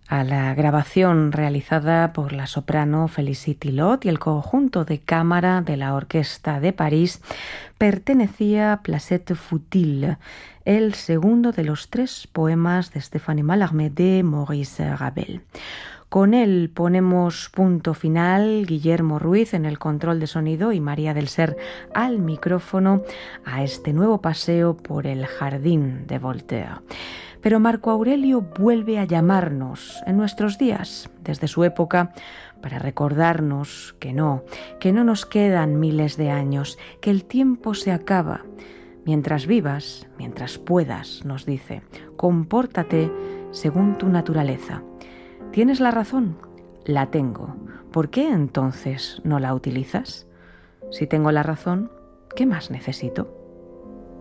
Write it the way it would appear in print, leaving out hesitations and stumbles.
a la grabación realizada por la soprano Félicité Lot y el conjunto de cámara de la Orquesta de París, pertenecía Placette Futile, el segundo de los 3 poemas de Stéphanie Mallarmé de Maurice Ravel. Con él ponemos punto final, Guillermo Ruiz en el control de sonido y María del Ser al micrófono, a este nuevo paseo por el jardín de Voltaire. Pero Marco Aurelio vuelve a llamarnos en nuestros días, desde su época, para recordarnos que no nos quedan miles de años, que el tiempo se acaba. Mientras vivas, mientras puedas, nos dice, compórtate según tu naturaleza. ¿Tienes la razón? La tengo. ¿Por qué entonces no la utilizas? Si tengo la razón, ¿qué más necesito?